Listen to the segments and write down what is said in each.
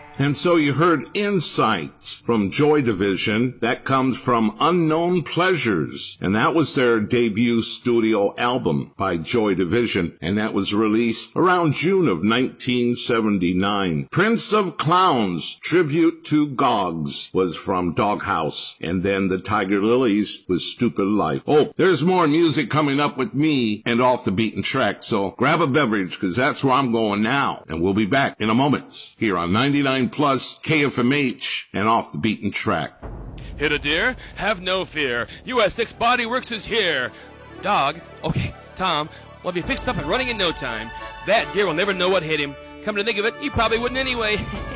And so you heard Insights from Joy Division. That comes from Unknown Pleasures. And that was their debut studio album by Joy Division. And that was released around June of 1979. Prince of Clowns, Tribute to Gogs, was from Doghouse. And then the Tiger Lilies was Stupid Life. Oh, there's more music coming up with me and Off the Beaten Track. So grab a beverage, because that's where I'm going now. And we'll be back in a moment here on 99 Plus KFMH and Off the Beaten Track. Hit a deer? Have no fear. US 6 Body Works is here. Dog? Okay, Tom, we'll be fixed up and running in no time. That deer will never know what hit him. Come to think of it, he probably wouldn't anyway.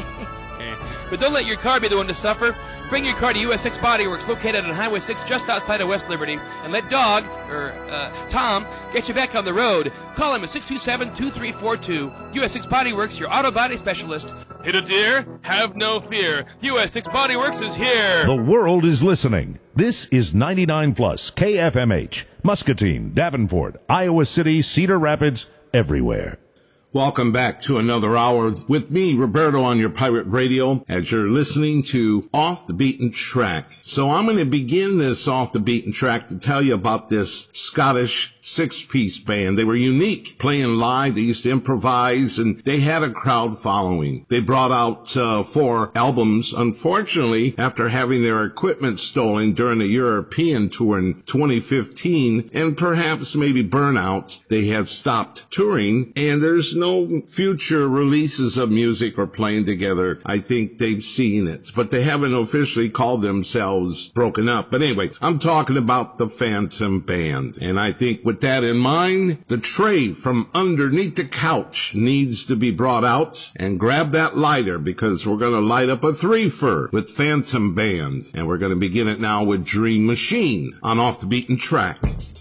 But don't let your car be the one to suffer. Bring your car to US 6 Body Works, located on Highway 6 just outside of West Liberty, and let Dog, Tom, get you back on the road. Call him at 627-2342. US 6 Body Works, your auto body specialist. Hit a deer? Have no fear. US 6 Body Works is here. The world is listening. This is 99 Plus KFMH, Muscatine, Davenport, Iowa City, Cedar Rapids, everywhere. Welcome back to another hour with me, Roberto, on your pirate radio as you're listening to Off the Beaten Track. So I'm going to begin this Off the Beaten Track to tell you about this Scottish six-piece band. They were unique, playing live. They used to improvise, and they had a crowd following. They brought out 4 albums. Unfortunately, after having their equipment stolen during a European tour in 2015, and perhaps maybe burnout, they have stopped touring, and there's no future releases of music or playing together. I think they've seen it, but they haven't officially called themselves broken up. But anyway, I'm talking about the Phantom Band, and I think with that in mind, the tray from underneath the couch needs to be brought out, and grab that lighter, because we're going to light up a threefer with Phantom Band, and we're going to begin it now with Dream Machine on Off the Beaten Track.